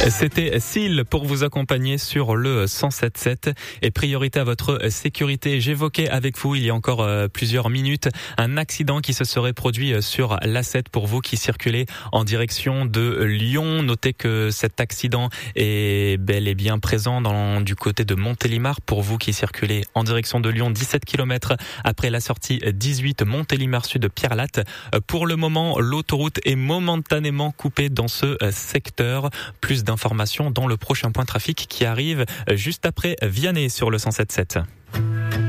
C'était Seal pour vous accompagner sur le 107.7 et priorité à votre sécurité. J'évoquais avec vous il y a encore plusieurs minutes un accident qui se serait produit sur l'A7 pour vous qui circulez en direction de Lyon. Notez que cet accident est bel et bien présent du côté de Montélimar pour vous qui circulez en direction de Lyon, 17 km après la sortie 18 Montélimar Sud Pierre-Latte. Pour le moment, l'autoroute est momentanément coupée dans ce secteur. Plus d'informations dans le prochain point trafic qui arrive juste après Vianney sur le 107.7.